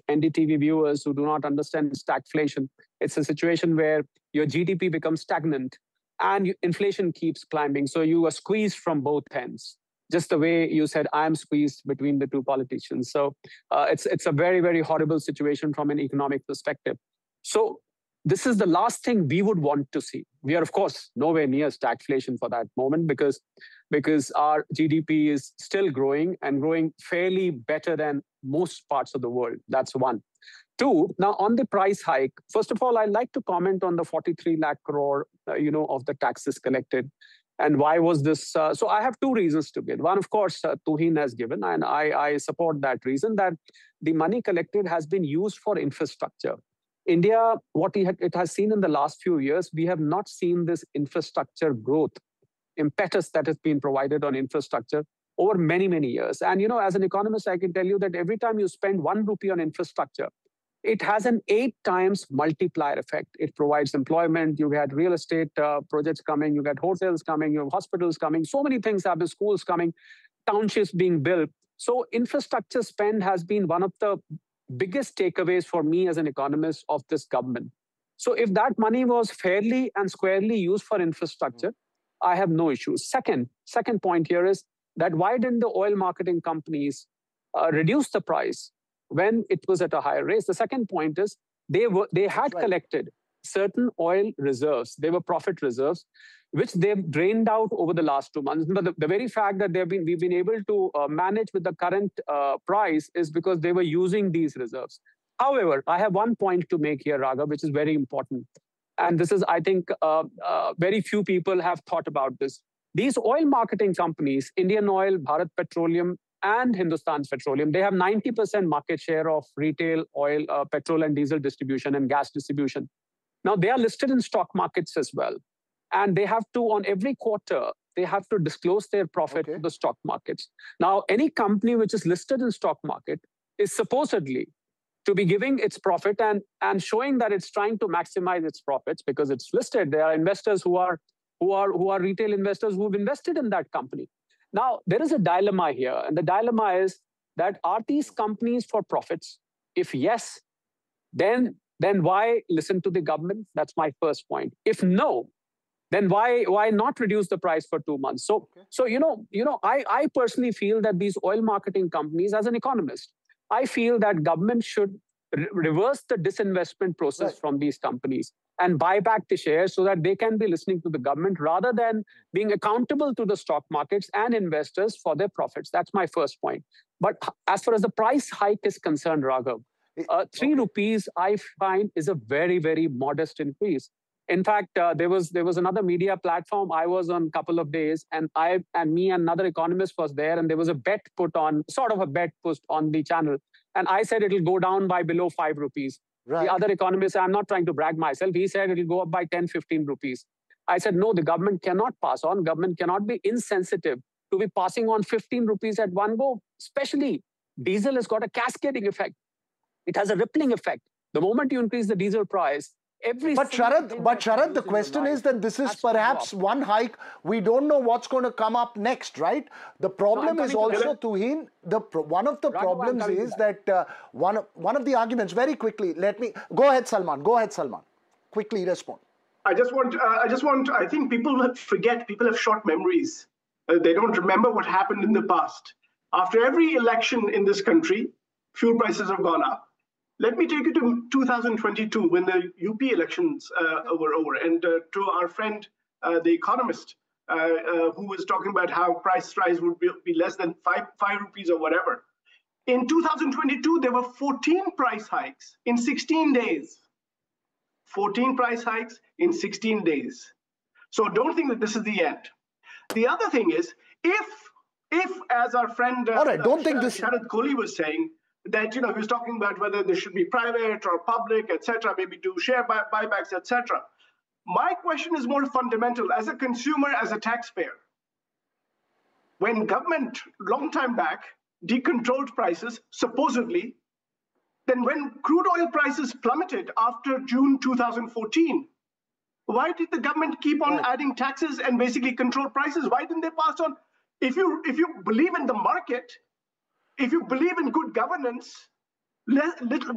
NDTV viewers who do not understand stagflation. It's a situation where your GDP becomes stagnant and inflation keeps climbing. So you are squeezed from both ends. Just the way you said, I'm squeezed between the two politicians. So it's a very, very horrible situation from an economic perspective. So this is the last thing we would want to see. We are, of course, nowhere near stagflation for that moment because our GDP is still growing and growing fairly better than most parts of the world. That's one. Two, now on the price hike, first of all, I'd like to comment on the 43 lakh crore, of the taxes collected. And why was this? So I have two reasons to give. One, of course, Tuhin has given, and I support that reason, that the money collected has been used for infrastructure. India, what it has seen in the last few years, we have not seen this infrastructure growth impetus that has been provided on infrastructure over many, many years. And, as an economist, I can tell you that every time you spend 1 rupee on infrastructure, it has an 8 times multiplier effect. It provides employment. You had real estate projects coming. You got hotels coming. You have hospitals coming. So many things happen, schools coming, townships being built. So infrastructure spend has been one of the biggest takeaways for me as an economist of this government. So if that money was fairly and squarely used for infrastructure, I have no issues. Second point here is that why didn't the oil marketing companies reduce the price when it was at a higher rate? The second point is they had collected certain oil reserves. They were profit reserves, which they've drained out over the last 2 months. But the very fact that we've been able to manage with the current price is because they were using these reserves. However, I have one point to make here, Raghav, which is very important. And this is, I think, very few people have thought about this. These oil marketing companies, Indian Oil, Bharat Petroleum, and Hindustan Petroleum, they have 90% market share of retail oil, petrol and diesel distribution and gas distribution. Now, they are listed in stock markets as well. And they have to, on every quarter, they have to disclose their profit to the stock markets. Now, any company which is listed in stock market is supposedly to be giving its profit and showing that it's trying to maximize its profits because it's listed. There are investors who are retail investors who've invested in that company. Now, there is a dilemma here. And the dilemma is that are these companies for profits? If yes, then why listen to the government? That's my first point. If no, then why not reduce the price for 2 months? So I personally feel that these oil marketing companies, as an economist, I feel that government should reverse the disinvestment process from these companies and buy back the shares so that they can be listening to the government rather than being accountable to the stock markets and investors for their profits. That's my first point. But as far as the price hike is concerned, Raghav, 3 rupees I find is a very, very modest increase. In fact, there was another media platform I was on a couple of days, and me and another economist was there, and there was a bet put on the channel. And I said it'll go down by below 5 rupees. Right. The other economist, I'm not trying to brag myself, he said it'll go up by 10, 15 rupees. I said, no, the government cannot pass on. Government cannot be insensitive to be passing on 15 rupees at one go. Especially, diesel has got a cascading effect. It has a rippling effect. The moment you increase the diesel price, But Sharad, the question is that this is perhaps one hike. We don't know what's going to come up next, right? The problem is also, Tuhin, one of the problems is that one of the arguments, very quickly, go ahead, Salman. Quickly respond. I think people forget, people have short memories. They don't remember what happened in the past. After every election in this country, fuel prices have gone up. Let me take you to 2022 when the UP elections were over, and to our friend, the economist, who was talking about how price rise would be less than 5 rupees or whatever. In 2022, there were 14 price hikes in 16 days. 14 price hikes in 16 days. So don't think that this is the end. The other thing is, if as our friend Sharad Kohli was saying, that he was talking about whether this should be private or public, etc., maybe do share buybacks, etc. My question is more fundamental. As a consumer, as a taxpayer, when government, long time back, decontrolled prices, supposedly, then when crude oil prices plummeted after June 2014, why did the government keep on adding taxes and basically control prices? Why didn't they pass on? If you believe in the market, if you believe in good governance,